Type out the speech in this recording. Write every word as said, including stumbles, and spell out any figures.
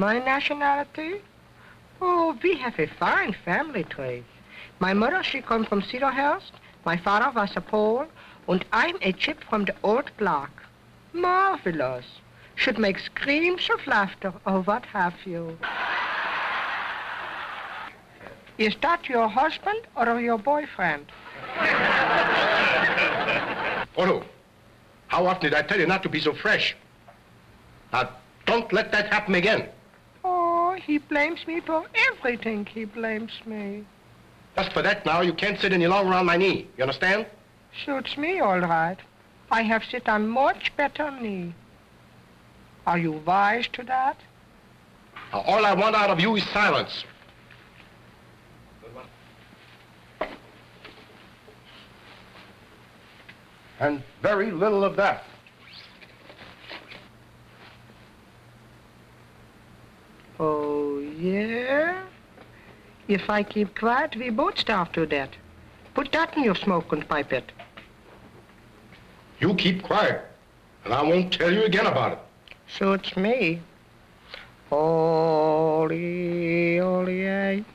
My nationality? Oh, we have a fine family tree. My mother, she come from Cedarhurst. My father was a Pole. And I'm a chip from the old block. Marvelous. Should make screams of laughter or what have you. Is that your husband or your boyfriend? Otto, how often did I tell you not to be so fresh? Now, don't let that happen again. Oh, he blames me for everything. He blames me. Just for that now, you can't sit any longer on my knee. You understand? Suits me all right. I have sit on much better knee. Are you wise to that? Now, all I want out of you is silence. And very little of that. Oh, yeah? If I keep quiet, we both starve to death. Put that in your smoke and pipe it. You keep quiet, and I won't tell you again about it. Suits me. Holy, holy,